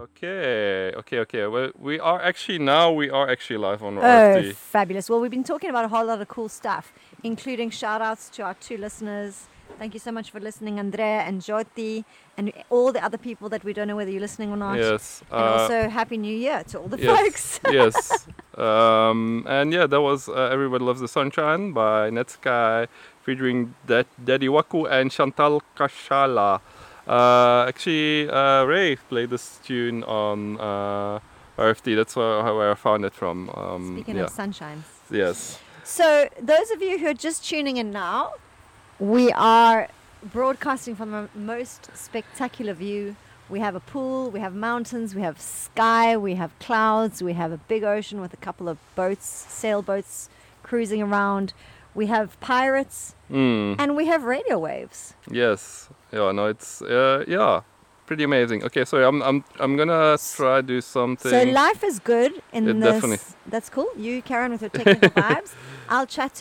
Okay. Well, we are actually live on Oh, RFD. fabulous. Well, we've been talking about a whole lot of cool stuff, including shout outs to our 2 listeners. Thank you so much for listening, Andrea and Jyoti, and all the other people that we don't know whether you're listening or not. Yes. And also, Happy New Year to all the Yes. folks. Yes. And yeah, that was Everybody Loves the Sunshine by Netsky, featuring Daddy Waku and Chantal Kashala. Actually, Ray played this tune on RFD. That's where I found it from. Speaking of sunshines. Yes. So, those of you who are just tuning in now, we are broadcasting from the most spectacular view. We have a pool, we have mountains, we have sky, we have clouds, we have a big ocean with a couple of boats, sailboats cruising around. We have pirates, and we have radio waves. Yes. Yeah. No. It's pretty amazing. Okay. Sorry. I'm gonna try to do something. So life is good in this. Definitely. That's cool. You carry on with your technical vibes. I'll chat to